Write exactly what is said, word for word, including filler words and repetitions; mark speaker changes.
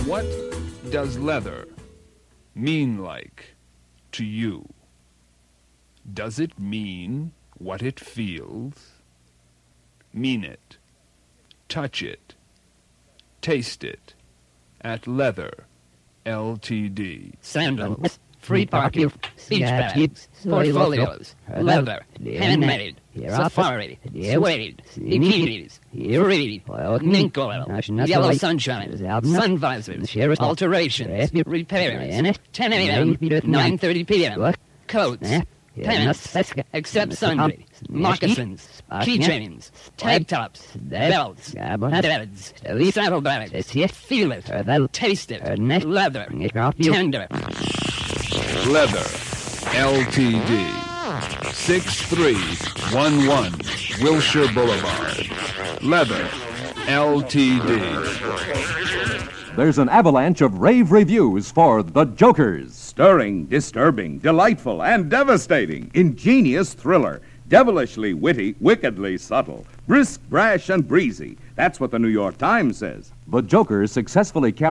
Speaker 1: What does leather mean like to you? Does it mean what it feels? Mean it. Touch it. Taste it. At Leather Ltd.
Speaker 2: Sandals, free parking, beach bags, portfolios, leather, handmade, safari, suede, bikinis, free, mink oil, yellow sunshine, sun visors, alterations, repairs, ten a m, nine thirty p m, coats, pants, except sundry, moccasins, keychains, tank tops, belts, beds, saddlebags, feel it, taste it, leather, tender.
Speaker 1: Leather Ltd. six three one one Wilshire Boulevard. Leather Ltd.
Speaker 3: There's an avalanche of rave reviews for The Jokers.
Speaker 4: Stirring, disturbing, delightful, and devastating. Ingenious thriller. Devilishly witty, wickedly subtle. Brisk, brash, and breezy. That's what the New York Times says.
Speaker 3: The Jokers successfully carried